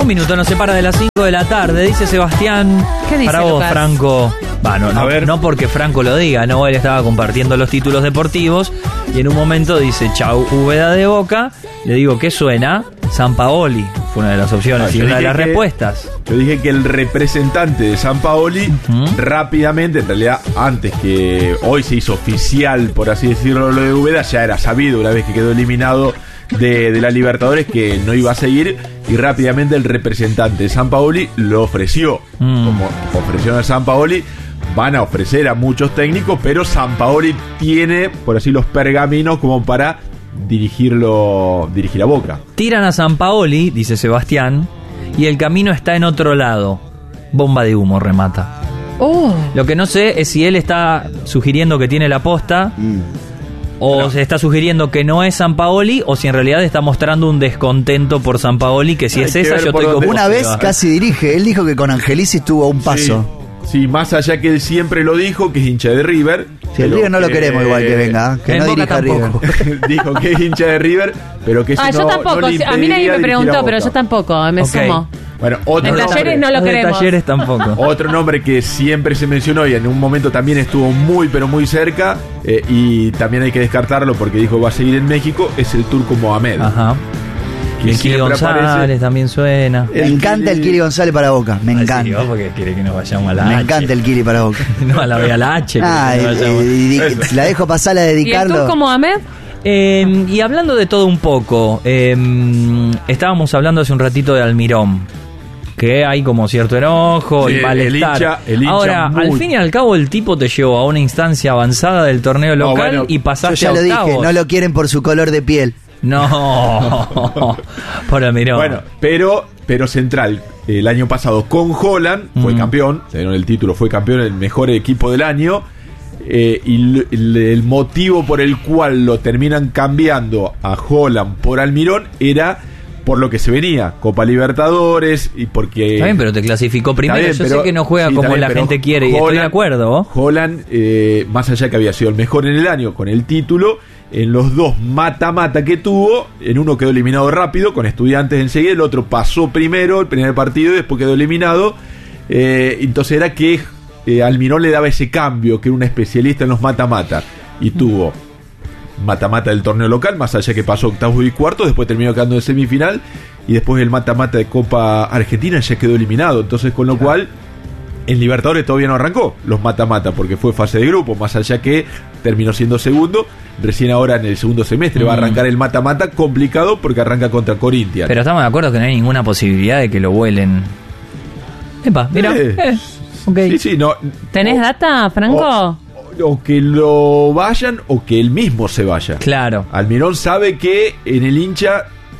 Un minuto nos separa de las 5 de la tarde, dice Sebastián. ¿Qué dice para vos, Lucas? Franco. No porque Franco lo diga, no, él estaba compartiendo los títulos deportivos y en un momento dice, chau, Úbeda de Boca. Le digo, ¿qué suena? Sampaoli fue una de las opciones y una de las respuestas. Yo dije que el representante de Sampaoli rápidamente, en realidad antes que hoy se hizo oficial, por así decirlo, lo de Úbeda, ya era sabido una vez que quedó eliminado de la Libertadores que no iba a seguir, y rápidamente el representante de Sampaoli lo ofreció. Como ofrecieron a Sampaoli, van a ofrecer a muchos técnicos, pero Sampaoli tiene, por así, los pergaminos como para dirigir a Boca. Tiran a Sampaoli, dice Sebastián, y el camino está en otro lado. Bomba de humo, remata. Lo que no sé es si él está sugiriendo que tiene la posta o se está sugiriendo que no es Sampaoli, o si en realidad está mostrando un descontento por Sampaoli, que si es esa yo estoy como una vez casi dirige. Él dijo que con Angelici estuvo a un paso. Sí, más allá que él siempre lo dijo, que es hincha de River. Si el River no lo queremos igual que venga, que no dirija River. Dijo que es hincha de River, pero que eso no, yo tampoco, no le a mí nadie me preguntó, pero yo Boca. tampoco, me sumo. Bueno, otro en Talleres no lo queremos. En Talleres tampoco. Otro nombre que siempre se mencionó y en un momento también estuvo muy pero muy cerca, y también hay que descartarlo porque dijo va a seguir en México, es el turco Mohamed. Ajá. Y el Kili González también suena. Me encanta el Kili González para Boca. Me encanta. Sí, porque quiere que nos vayamos a la H. Me encanta el Kili para Boca. No, a la H. La dejo pasar a dedicarlo. ¿Y el turco Mohamed? Y hablando de todo un poco, estábamos hablando hace un ratito de Almirón, que hay como cierto enojo y malestar. El hincha ahora, al fin y al cabo, el tipo te llevó a una instancia avanzada del torneo local y pasaste yo ya a lo octavos. dije, no lo quieren por su color de piel. No, por Almirón. Bueno, pero Central, el año pasado con Holland, fue campeón, se dieron el título, fue campeón, el mejor equipo del año. Y el motivo por el cual lo terminan cambiando a Holland por Almirón era por lo que se venía, Copa Libertadores, y porque... Está bien, pero te clasificó primero. Yo sé que no juega como la gente quiere, y estoy de acuerdo. Holland, más allá que había sido el mejor en el año con el título, en los dos mata-mata que tuvo, en uno quedó eliminado rápido, con Estudiantes enseguida, el otro pasó primero el primer partido y después quedó eliminado. Entonces era que Almirón le daba ese cambio, que era un especialista en los mata-mata, y tuvo mata-mata del torneo local, más allá que pasó octavos y cuartos, después terminó quedando en semifinal, y después el mata-mata de Copa Argentina ya quedó eliminado. Entonces, con lo cual, en Libertadores todavía no arrancó los mata-mata, porque fue fase de grupo, más allá que terminó siendo segundo. Recién ahora en el segundo semestre va a arrancar el mata-mata, complicado porque arranca contra Corinthians. Pero estamos de acuerdo que no hay ninguna posibilidad de que lo vuelen. Epa, mira. Okay. Sí, no. ¿Tenés data, Franco? O que lo vayan o que él mismo se vaya. Claro. Almirón sabe que en el hincha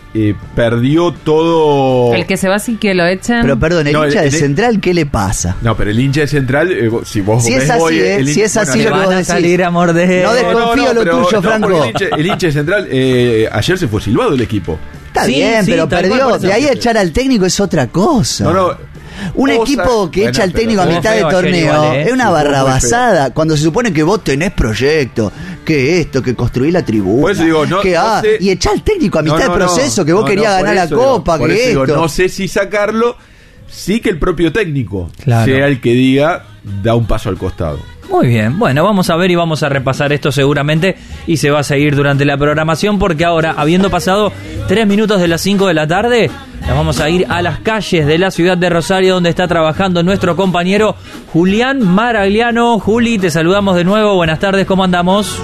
perdió todo. El que se va sí que lo echen. Pero perdón, el hincha de Central, ¿qué le pasa? No, pero el hincha de Central, si vos si ves es así, hoy, si es así lo que vos decís. Salir a morder. No desconfío lo tuyo, Franco. El hincha de Central, ayer se fue silbado el equipo. Está bien, pero perdió. De ahí a echar al técnico es otra cosa. Un equipo que echa al técnico a mitad de torneo es una barrabasada. Cuando se supone que vos tenés proyecto, que esto, que construís la tribuna, por eso digo, y echar al técnico a mitad del proceso, que vos querías ganar la copa, por que eso esto. Digo, no sé si sacarlo, sí que el propio técnico sea el que diga, da un paso al costado. Muy bien, bueno, vamos a ver y vamos a repasar esto seguramente y se va a seguir durante la programación, porque ahora, habiendo pasado 3 minutos de las 5 de la tarde, nos vamos a ir a las calles de la ciudad de Rosario, donde está trabajando nuestro compañero Julián Maragliano. Juli, te saludamos de nuevo, buenas tardes, ¿cómo andamos?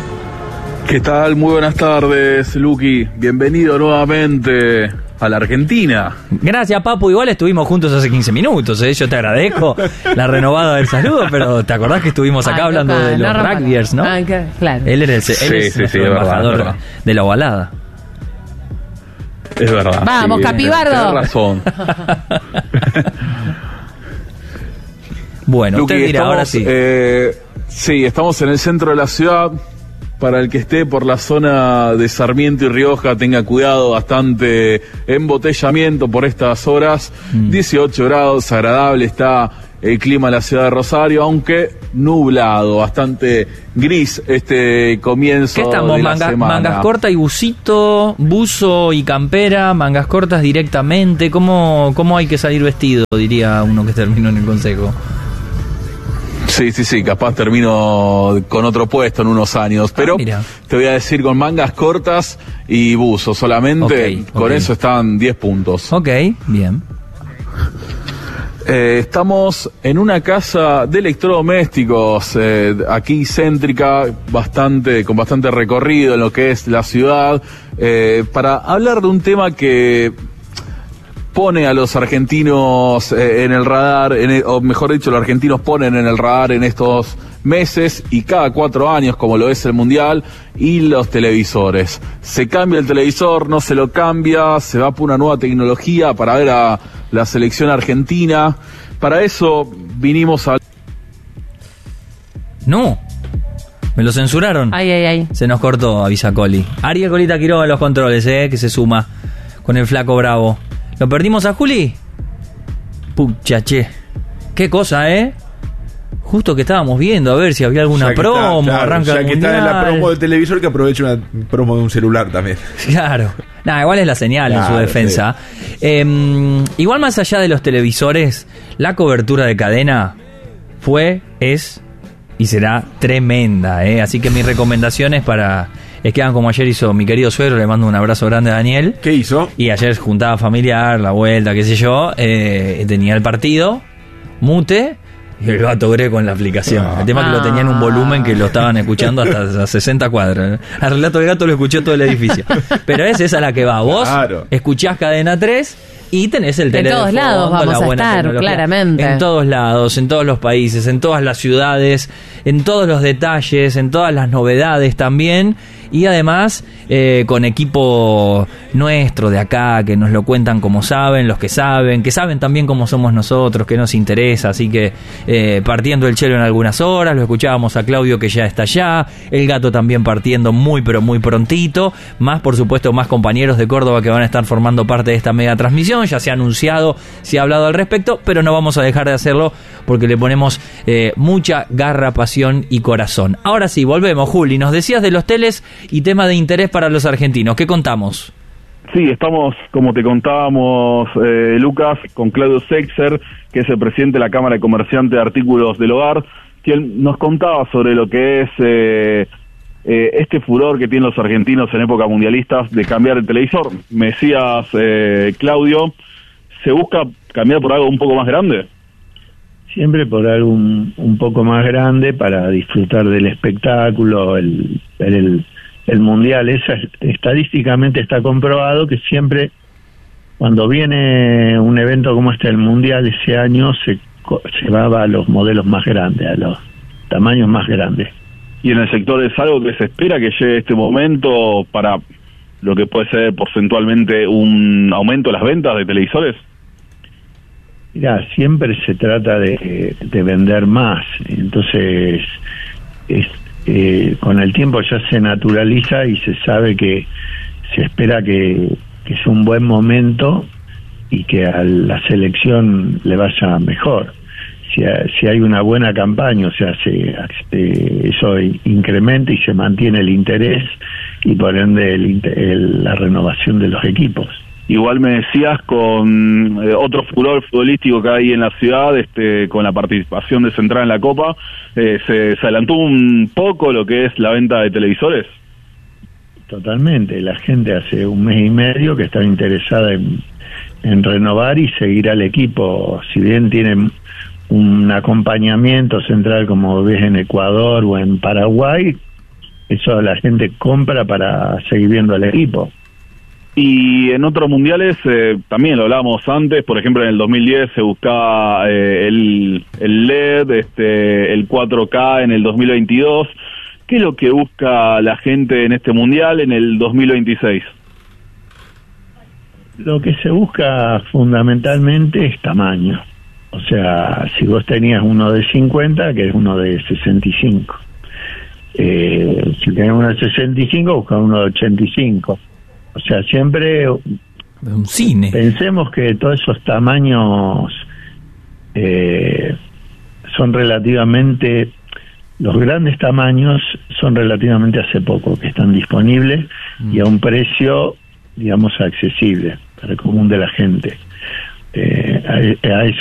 ¿Qué tal? Muy buenas tardes, Luqui. Bienvenido nuevamente a la Argentina. Gracias, Papu. Igual estuvimos juntos hace 15 minutos, ¿eh? Yo te agradezco la renovada del saludo, pero ¿te acordás que estuvimos acá hablando de los rugbyers, no? Claro. Él era es nuestro embajador de la ovalada. Es verdad. Vamos, sí, Capibardo. Tienes razón. Bueno, Luqui, usted dirá, ahora sí. Sí, estamos en el centro de la ciudad. Para el que esté por la zona de Sarmiento y Rioja, tenga cuidado, bastante embotellamiento por estas horas. 18 grados, agradable está el clima en la ciudad de Rosario, aunque nublado, bastante gris este comienzo. ¿Qué estamos? De la semana. Mangas cortas y busito, buzo y campera, mangas cortas directamente. ¿Cómo hay que salir vestido? Diría uno que terminó en el consejo. Sí, capaz termino con otro puesto en unos años, pero te voy a decir con mangas cortas y buzo solamente, con eso están 10 puntos. Ok, bien. Estamos en una casa de electrodomésticos, aquí céntrica, con bastante recorrido en lo que es la ciudad, para hablar de un tema que pone a los argentinos en el radar, o mejor dicho, los argentinos ponen en el radar en estos meses y cada 4 años, como lo es el Mundial, y los televisores. Se cambia el televisor, no se lo cambia, se va por una nueva tecnología para ver a la selección argentina. Para eso vinimos a... No, me lo censuraron. Ay. Se nos cortó, avisa Coli. Ariel Colita Quiroga en los controles, que se suma con el flaco Bravo. ¿Lo perdimos a Juli? Pucha, che. Qué cosa, Justo que estábamos viendo a ver si había alguna promo. Arranca ya que está en la promo del televisor, que aproveche una promo de un celular también. Claro. Igual es la señal en su defensa. Sí. Igual, más allá de los televisores, la cobertura de cadena es y será tremenda, Así que mis recomendaciones es que hagan como ayer hizo mi querido suegro. Le mando un abrazo grande a Daniel. ¿Qué hizo? Y ayer juntaba familiar, la vuelta, qué sé yo, tenía el partido, mute, y el gato Greco en la aplicación. El tema es que lo tenía en un volumen que lo estaban escuchando hasta 60 cuadras. Al relato del gato lo escuchó todo el edificio. Pero esa es la que va. Vos escuchás Cadena 3 y tenés el teléfono. En todos lados vamos a estar, claramente. En todos lados, en todos los países, en todas las ciudades, en todos los detalles, en todas las novedades también. Y además con equipo nuestro de acá, que nos lo cuentan como saben, los que saben también cómo somos nosotros, que nos interesa. Así que partiendo el chelo en algunas horas, lo escuchábamos a Claudio, que ya está allá, el gato también partiendo muy pero muy prontito, más por supuesto más compañeros de Córdoba que van a estar formando parte de esta mega transmisión. Ya se ha anunciado, se ha hablado al respecto, pero no vamos a dejar de hacerlo porque le ponemos mucha garra, pasión y corazón. Ahora sí, volvemos, Juli, nos decías de los teles y tema de interés para los argentinos. ¿Qué contamos? Sí, estamos, como te contábamos, Lucas, con Claudio Seixer, que es el presidente de la Cámara de Comerciantes de Artículos del Hogar, quien nos contaba sobre lo que es este furor que tienen los argentinos en época mundialistas de cambiar el televisor. Me decías, Claudio, ¿se busca cambiar por algo un poco más grande? Siempre por algo un poco más grande para disfrutar del espectáculo, el mundial. Estadísticamente está comprobado que siempre cuando viene un evento como el mundial, ese año se va a los modelos más grandes, a los tamaños más grandes. ¿Y en el sector es algo que se espera que llegue este momento para lo que puede ser porcentualmente un aumento de las ventas de televisores? Mira, siempre se trata de vender más, entonces con el tiempo ya se naturaliza y se sabe que se espera que es un buen momento y que a la selección le vaya mejor. Si hay una buena campaña, o sea, eso incrementa y se mantiene el interés y por ende la renovación de los equipos. Igual me decías con otro furor futbolístico que hay en la ciudad, con la participación de Central en la Copa, se adelantó un poco lo que es la venta de televisores. Totalmente, la gente hace un mes y medio que está interesada en renovar y seguir al equipo. Si bien tienen un acompañamiento Central como ves en Ecuador o en Paraguay, eso la gente compra para seguir viendo al equipo. Y en otros mundiales, también lo hablábamos antes, por ejemplo en el 2010 se buscaba el LED, el 4K en el 2022. ¿Qué es lo que busca la gente en este mundial en el 2026? Lo que se busca fundamentalmente es tamaño. O sea, si vos tenías uno de 50, que es uno de 65. Si tenés uno de 65, busca uno de 85. O sea, siempre un cine. Pensemos que todos esos tamaños son relativamente, los grandes tamaños son relativamente hace poco que están disponibles y a un precio, digamos, accesible para el común de la gente. A eso